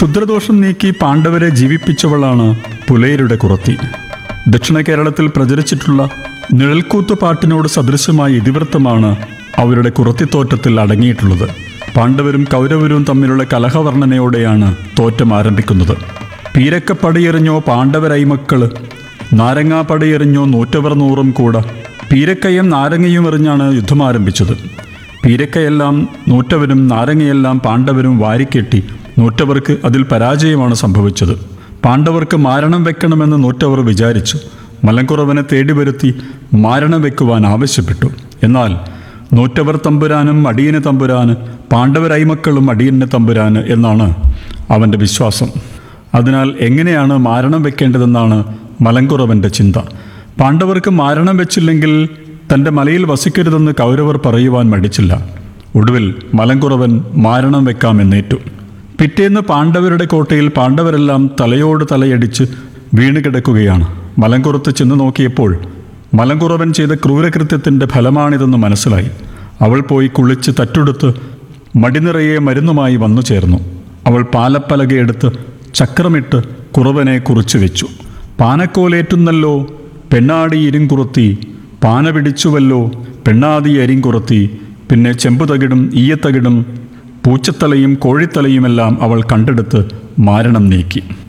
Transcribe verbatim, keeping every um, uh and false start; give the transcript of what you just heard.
ക്ഷുദ്രദോഷം നീക്കി പാണ്ഡവരെ ജീവിപ്പിച്ചവളാണ് പുലയരുടെ കുറത്തി. ദക്ഷിണ കേരളത്തിൽ പ്രചരിച്ചിട്ടുള്ള നിഴൽക്കൂത്ത് പാട്ടിനോട് സദൃശമായ ഇതിവൃത്തമാണ് അവരുടെ കുറത്തിത്തോറ്റത്തിൽ അടങ്ങിയിട്ടുള്ളത്. പാണ്ഡവരും കൗരവരും തമ്മിലുള്ള കലഹവർണ്ണനയോടെയാണ് തോറ്റം ആരംഭിക്കുന്നത്. പീരക്കപ്പടിയെറിഞ്ഞോ പാണ്ഡവരൈമക്കള്, നാരങ്ങാപ്പടിയെറിഞ്ഞോ നൂറ്റവർ നൂറും കൂട. പീരക്കയും നാരങ്ങയും എറിഞ്ഞാണ് യുദ്ധം ആരംഭിച്ചത്. പീരക്കയെല്ലാം നൂറ്റവരും നാരങ്ങയെല്ലാം പാണ്ഡവരും വാരിക്കെട്ടി. നൂറ്റവർക്ക് അതിൽ പരാജയമാണ് സംഭവിച്ചത്. പാണ്ഡവർക്ക് മാരണം വെക്കണമെന്ന് നൂറ്റവർ വിചാരിച്ചു. മലങ്കുറവനെ തേടി വരുത്തി മാരണം വെക്കുവാൻ ആവശ്യപ്പെട്ടു. എന്നാൽ നൂറ്റവർ തമ്പുരാനും അടിയന് തമ്പുരാന്, പാണ്ഡവരൈമക്കളും അടിയന് തമ്പുരാന് എന്നാണ് അവൻ്റെ വിശ്വാസം. അതിനാൽ എങ്ങനെയാണ് മാരണം വെക്കേണ്ടതെന്നാണ് മലങ്കുറവൻ്റെ ചിന്ത. പാണ്ഡവർക്ക് മാരണം വെച്ചില്ലെങ്കിൽ തൻ്റെ മലയിൽ വസിക്കരുതെന്ന് കൗരവർ പറയുവാൻ മടിച്ചില്ല. ഒടുവിൽ മലങ്കുറവൻ മാരണം വെക്കാമെന്നേറ്റു. പിറ്റേന്ന് പാണ്ഡവരുടെ കോട്ടയിൽ പാണ്ഡവരെല്ലാം തലയോട് തലയടിച്ച് വീണ് കിടക്കുകയാണ്. മലങ്കുറത്ത് ചെന്ന് നോക്കിയപ്പോൾ മലങ്കുറവൻ ചെയ്ത ക്രൂരകൃത്യത്തിൻ്റെ ഫലമാണിതെന്ന് മനസ്സിലായി. അവൾ പോയി കുളിച്ച് തറ്റുടുത്ത് മടിനിറയെ മരുന്നുമായി വന്നു ചേർന്നു. അവൾ പാലപ്പലകയെടുത്ത് ചക്രമിട്ട് കുറവനെ കുറിച്ചു വെച്ചു. പാനക്കോലേറ്റുന്നല്ലോ പെണ്ണാടി ഇരിങ്കുറത്തി, പാന പിടിച്ചുവല്ലോ പെണ്ണാതി അരിങ്കുറത്തി. പിന്നെ ചെമ്പുതകിടും ഈയത്തകിടും പൂച്ചത്തലയും കോഴിത്തലയുമെല്ലാം അവൾ കണ്ടെടുത്ത് മാരണം നീക്കി.